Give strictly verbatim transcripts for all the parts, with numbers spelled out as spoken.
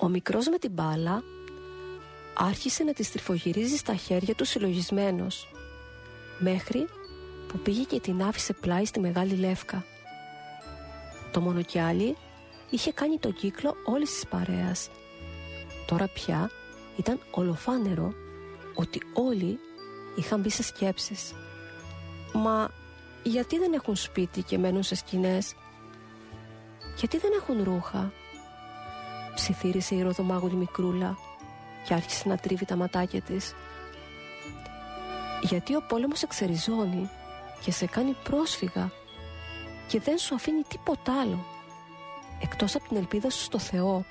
Ο μικρός με την μπάλα άρχισε να τη στριφογυρίζει στα χέρια του συλλογισμένος, μέχρι που πήγε και την άφησε πλάι στη μεγάλη λεύκα. Το μονοκιάλι είχε κάνει τον κύκλο όλης της παρέας. Τώρα πια ήταν ολοφάνερο ότι όλοι είχαν μπει σε σκέψεις. Μα γιατί δεν έχουν σπίτι και μένουν σε σκηνές? Γιατί δεν έχουν ρούχα? Ψιθύρισε η ροδομάγουλη μικρούλα και άρχισε να τρίβει τα ματάκια της. Γιατί ο πόλεμος εξεριζώνει και σε κάνει πρόσφυγα και δεν σου αφήνει τίποτα άλλο εκτός από την ελπίδα σου στο Θεό.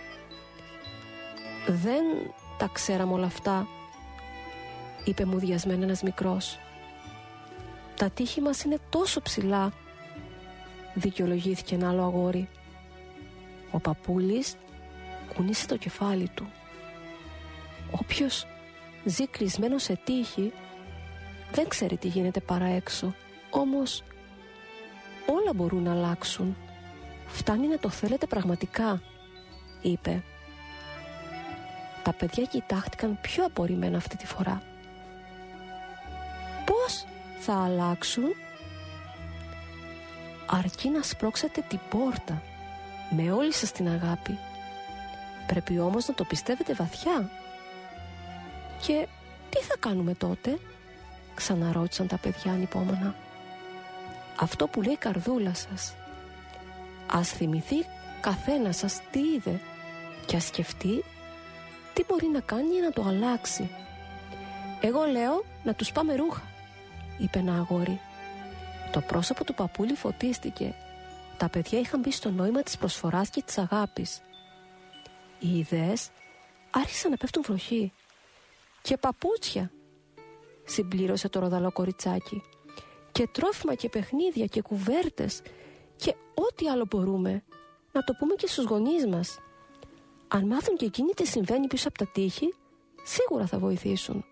Δεν τα ξέραμε όλα αυτά, είπε μουδιασμένα ένας μικρός. Τα τείχη μας είναι τόσο ψηλά, δικαιολογήθηκε ένα άλλο αγόρι. Ο παππούλης κουνήσε το κεφάλι του. Όποιος ζει κλεισμένο σε τείχη δεν ξέρει τι γίνεται παρά έξω. Όμως όλα μπορούν να αλλάξουν. Φτάνει να το θέλετε πραγματικά, είπε. Τα παιδιά κοιτάχτηκαν πιο απορριμμένα αυτή τη φορά. Πώς θα αλλάξουν? Αρκεί να σπρώξετε την πόρτα με όλη σας την αγάπη. Πρέπει όμως να το πιστεύετε βαθιά. Και τι θα κάνουμε τότε? Ξαναρώτησαν τα παιδιά ανυπόμονα. Αυτό που λέει η καρδούλα σας. Ας θυμηθεί καθένα σας τι είδε και ας σκεφτεί τι μπορεί να κάνει για να το αλλάξει. Εγώ λέω να τους πάμε ρούχα, είπε ένα αγόρι. Το πρόσωπο του παππούλη φωτίστηκε. Τα παιδιά είχαν μπει στο νόημα της προσφοράς και της αγάπης. Οι ιδέες άρχισαν να πέφτουν βροχή. Και παπούτσια, συμπλήρωσε το ροδαλό κοριτσάκι, και τρόφιμα και παιχνίδια και κουβέρτες και ό,τι άλλο μπορούμε. Να το πούμε και στους γονείς μας. Αν μάθουν και εκείνοι τι συμβαίνει πίσω από τα τείχη, σίγουρα θα βοηθήσουν.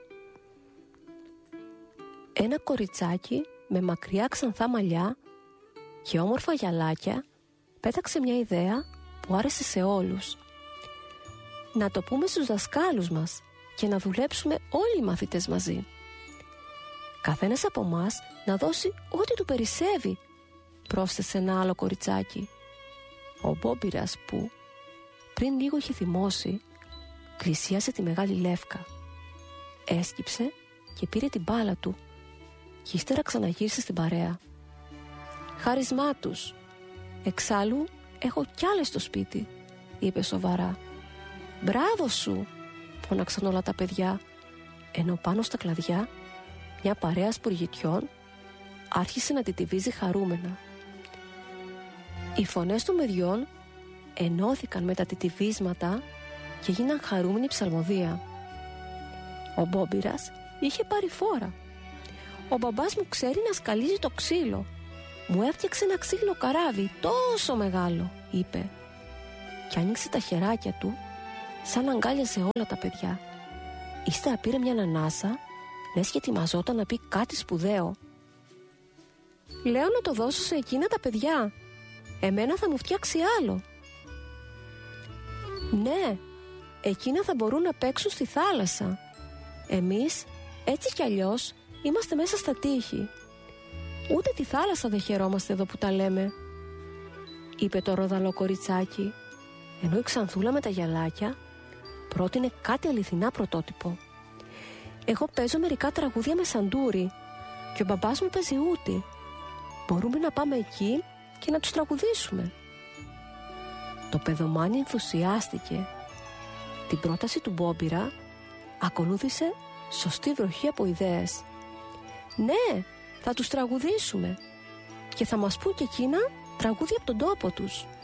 Ένα κοριτσάκι με μακριά ξανθά μαλλιά και όμορφα γυαλάκια πέταξε μια ιδέα που άρεσε σε όλους. Να το πούμε στους δασκάλους μας και να δουλέψουμε όλοι οι μαθητές μαζί. Καθένας από μας να δώσει ό,τι του περισσεύει, πρόσθεσε ένα άλλο κοριτσάκι. Ο Μπόμπιρας, που πριν λίγο είχε θυμώσει, πλησίασε τη μεγάλη λεύκα. Έσκυψε και πήρε την μπάλα του και ύστερα ξαναγύρισε στην παρέα. Χάρισμά τους. Εξάλλου έχω κι άλλες στο σπίτι, είπε σοβαρά. Μπράβο σου, φώναξαν όλα τα παιδιά, ενώ πάνω στα κλαδιά μια παρέα σπουργητιών άρχισε να τιτιβίζει χαρούμενα. Οι φωνές των παιδιών ενώθηκαν με τα τιτιβίσματα και γίναν χαρούμενη ψαλμοδία. Ο Μπόμπιρας είχε πάρει φόρα. Ο μπαμπάς μου ξέρει να σκαλίζει το ξύλο. Μου έφτιαξε ένα ξύλο καράβι τόσο μεγάλο, είπε, και άνοιξε τα χεράκια του σαν αγκάλιασε όλα τα παιδιά. Ύστερα πήρε μια ανάσα, λες και ετοιμαζόταν να πει κάτι σπουδαίο. Λέω να το δώσω σε εκείνα τα παιδιά. Εμένα θα μου φτιάξει άλλο. Ναι, εκείνα θα μπορούν να παίξουν στη θάλασσα. Εμείς, έτσι κι αλλιώς, είμαστε μέσα στα τείχη. Ούτε τη θάλασσα δεν χαιρόμαστε εδώ που τα λέμε, είπε το ροδαλό κοριτσάκι, ενώ η ξανθούλα με τα γυαλάκια πρότεινε κάτι αληθινά πρωτότυπο. Εγώ παίζω μερικά τραγούδια με σαντούρι και ο μπαμπάς μου παίζει ούτη. Μπορούμε να πάμε εκεί και να τους τραγουδήσουμε. Το παιδομάνι ενθουσιάστηκε. Την πρόταση του Μπόμπιρα ακολούθησε σωστή βροχή από ιδέες. Ναι, θα τους τραγουδήσουμε και θα μας πούν και εκείνα τραγούδια από τον τόπο τους.